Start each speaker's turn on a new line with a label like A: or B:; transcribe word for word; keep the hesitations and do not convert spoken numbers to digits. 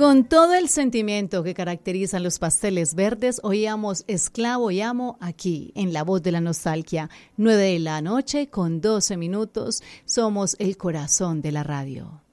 A: Con todo el sentimiento que caracterizan los pasteles verdes, oíamos Esclavo y Amo aquí, en La Voz de la Nostalgia. nueve de la noche con doce minutos, somos el corazón de la radio.